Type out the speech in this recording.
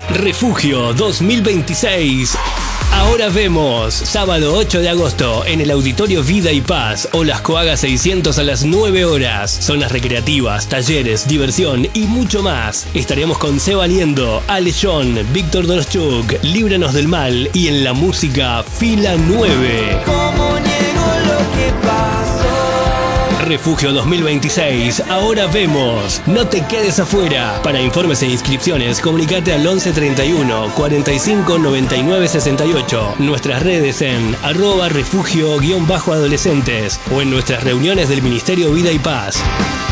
Refugio 2026. Ahora vemos, sábado 8 de agosto, en el Auditorio Vida y Paz, Olas Coaga 600 a las 9 horas. Zonas recreativas, talleres, diversión y mucho más. Estaremos con Seba Liendo, Ale John, Víctor Doroschuk, Líbranos del Mal y en la música Fila 9. ¿Cómo niego lo que pasó? Refugio 2026, ahora vemos. No te quedes afuera. Para informes e inscripciones, comunicate al 11 31 45 99 68. Nuestras redes en @refugio_adolescentes o en nuestras reuniones del Ministerio Vida y Paz.